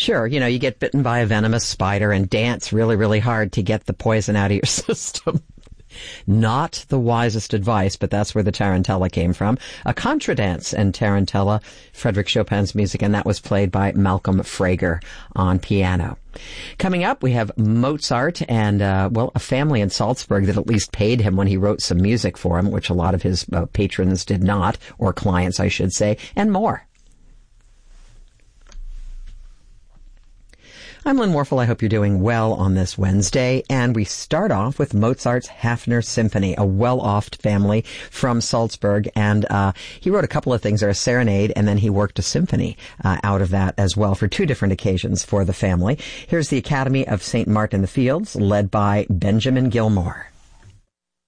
Sure, you get bitten by a venomous spider and dance really, really hard to get the poison out of your system. Not the wisest advice, but that's where the tarantella came from. A contradance and tarantella, Frédéric Chopin's music, and that was played by Malcolm Frager on piano. Coming up, we have Mozart and, a family in Salzburg that at least paid him when he wrote some music for him, which a lot of his patrons did not, or clients, I should say, and more. I'm Lynn Warfel. I hope you're doing well on this Wednesday. And we start off with Mozart's Hafner Symphony, a well-off family from Salzburg. And he wrote a couple of things, a serenade, and then he worked a symphony out of that as well for two different occasions for the family. Here's the Academy of St. Martin in the Fields, led by Benjamin Gilmore.